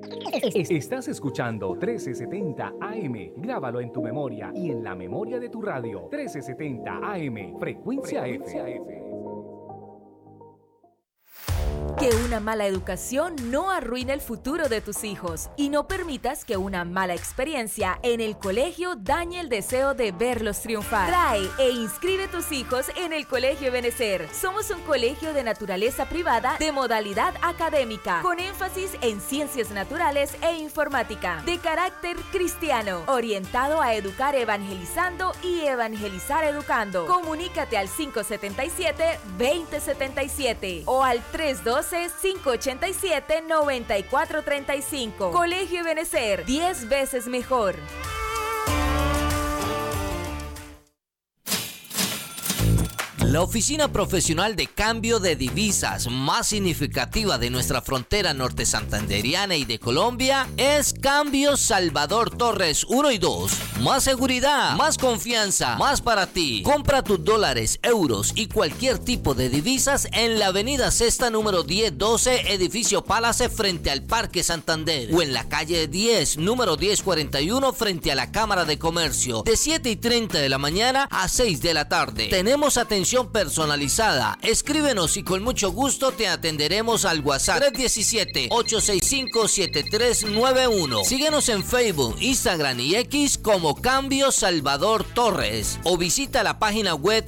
Estás escuchando 1370 AM. Grábalo en tu memoria y en la memoria de tu radio. 1370 AM, Frecuencia F. Que una mala educación no arruine el futuro de tus hijos y no permitas que una mala experiencia en el colegio dañe el deseo de verlos triunfar. Trae e inscribe tus hijos en el Colegio Ebenecer. Somos un colegio de naturaleza privada de modalidad académica, con énfasis en ciencias naturales e informática, de carácter cristiano, orientado a educar evangelizando y evangelizar educando. Comunícate al 577-2077 o al 312-587-9435. Colegio Ebenecer, 10 veces mejor. La oficina profesional de cambio de divisas más significativa de nuestra frontera norte santanderiana y de Colombia es Cambio Salvador Torres 1 y 2. Más seguridad, más confianza, más para ti. Compra tus dólares, euros y cualquier tipo de divisas en la avenida Sexta número 1012, edificio Palace frente al Parque Santander, o en la calle 10, número 1041 frente a la Cámara de Comercio, de 7:30 de la mañana a 6 de la tarde. Tenemos atención personalizada. Escríbenos y con mucho gusto te atenderemos al WhatsApp 317-865-7391. Síguenos en Facebook, Instagram y X como Cambio Salvador Torres o visita la página web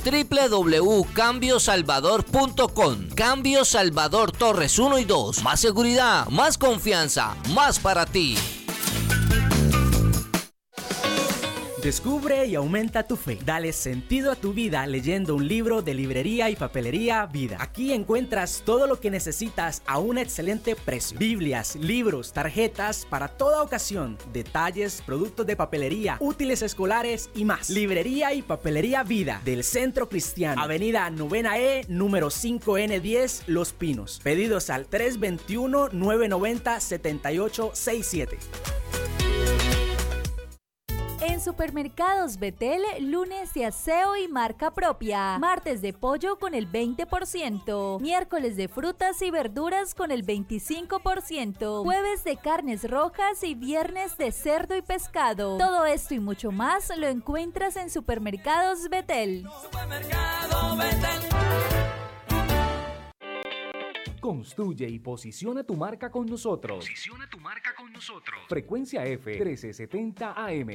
www.cambiosalvador.com. Cambio Salvador Torres 1 y 2. Más seguridad, más confianza, más para ti. Descubre y aumenta tu fe. Dale sentido a tu vida leyendo un libro de Librería y Papelería Vida. Aquí encuentras todo lo que necesitas a un excelente precio. Biblias, libros, tarjetas para toda ocasión, detalles, productos de papelería, útiles escolares y más. Librería y Papelería Vida del Centro Cristiano, Avenida 9E, número 5N10, Los Pinos. Pedidos al 321-990-7867. En Supermercados Betel, lunes de aseo y marca propia. Martes de pollo con el 20%. Miércoles de frutas y verduras con el 25%. Jueves de carnes rojas y viernes de cerdo y pescado. Todo esto y mucho más lo encuentras en Supermercados Betel. Supermercado Betel. Construye y posiciona tu marca con nosotros. Frecuencia F 1370 AM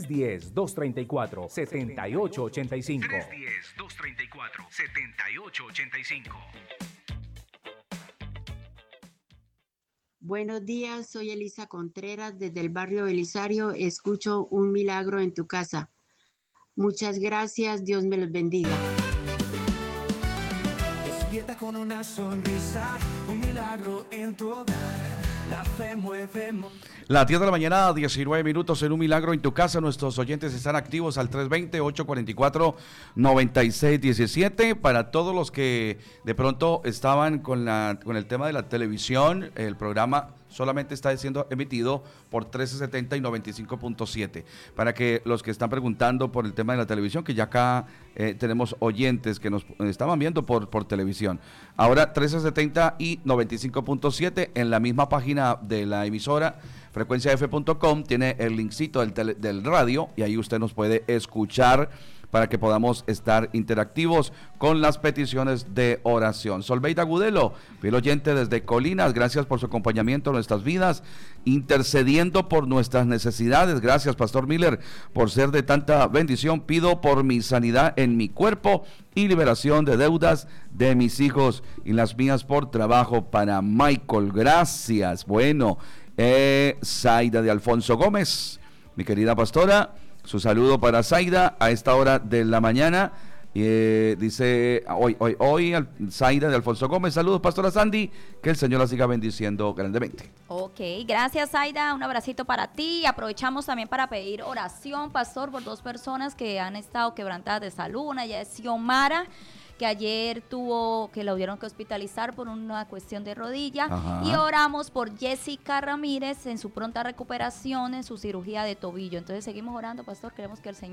310-234-7885. 310-234-7885. Buenos días, soy Elisa Contreras desde el barrio Belisario. Escucho Un Milagro en tu Casa. Muchas gracias, Dios me los bendiga. Despierta con una sonrisa, un milagro en tu hogar. La fe mueve. Las 10 de la mañana, 19 minutos en Un Milagro en tu Casa. Nuestros oyentes están activos al 320-844-9617. Para todos los que de pronto estaban con el tema de la televisión, el programa solamente está siendo emitido por 1370 y 95.7. Para que los que están preguntando por el tema de la televisión, que ya acá tenemos oyentes que nos estaban viendo por televisión. Ahora 1370 y 95.7 en la misma página de la emisora frecuenciaf.com tiene el linkcito del radio y ahí usted nos puede escuchar para que podamos estar interactivos con las peticiones de oración. Solveida Agudelo, fiel oyente desde Colinas, gracias por su acompañamiento en nuestras vidas, intercediendo por nuestras necesidades. Gracias, Pastor Miller, por ser de tanta bendición. Pido por mi sanidad en mi cuerpo y liberación de deudas de mis hijos y las mías por trabajo para Michael. Gracias. Bueno, Zaida de Alfonso Gómez, mi querida pastora, su saludo para Zaida a esta hora de la mañana. Dice hoy Zaida de Alfonso Gómez, saludos pastora Sandy, que el Señor la siga bendiciendo grandemente. Ok, gracias Zaida, un abracito para ti. Aprovechamos también para pedir oración, pastor, por dos personas que han estado quebrantadas de salud. Una ya es Xiomara, que ayer que la tuvieron que hospitalizar por una cuestión de rodilla. Ajá. Y oramos por Jessica Ramírez en su pronta recuperación en su cirugía de tobillo. Entonces seguimos orando, pastor, queremos que el Señor